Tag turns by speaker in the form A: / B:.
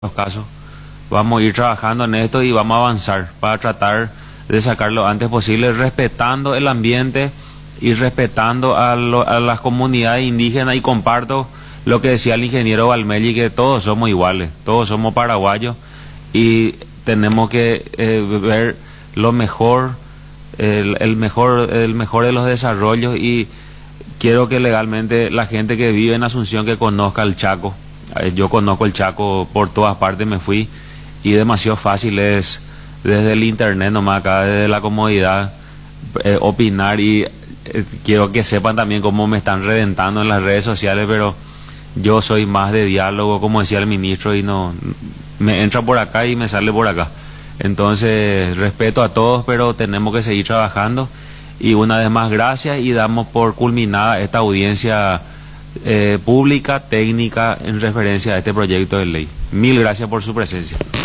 A: los casos. Vamos a ir trabajando en esto y vamos a avanzar para tratar de sacar lo antes posible, respetando el ambiente y respetando a las comunidades indígenas. Y comparto lo que decía el ingeniero Valmelli, que todos somos iguales, todos somos paraguayos y tenemos que ver lo mejor, el mejor de los desarrollos. Y quiero que legalmente la gente que vive en Asunción que conozca el Chaco. Yo conozco el Chaco por todas partes, me fui, y demasiado fácil es desde el internet nomás acá, desde la comodidad, opinar. Y quiero que sepan también cómo me están reventando en las redes sociales, pero yo soy más de diálogo, como decía el ministro, y no me entra por acá y me sale por acá. Entonces respeto a todos, pero tenemos que seguir trabajando. Y una vez más, gracias, y damos por culminada esta audiencia pública, técnica, en referencia a este proyecto de ley. Mil gracias por su presencia.